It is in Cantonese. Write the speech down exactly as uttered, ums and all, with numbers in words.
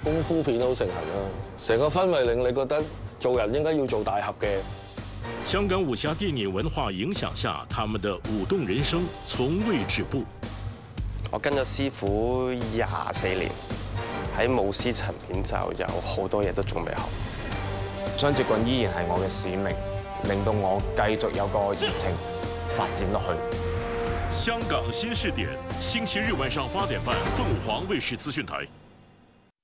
功夫片好盛行啊，成個氛圍令你覺得做人應該要做大俠嘅。 香港武俠電影文化影響下，他們的武動人生從未止步。 我跟咗師傅廿四年，喺武師層面就有好多嘢都仲未學。 雙截棍依然係我嘅使命，令到我繼續有個熱情發展落去。 香港新視點，星期日晚上八點半，鳳凰衛視資訊台。